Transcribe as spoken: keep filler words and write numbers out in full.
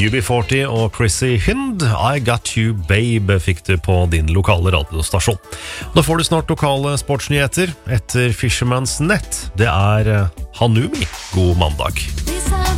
U B forty og Chrissy Hind, I Got You Babe, fikk du på din lokale radiostasjon. Da får du snart lokale sportsnyheter etter Fisherman's Net. Det er Hanumi. God mandag.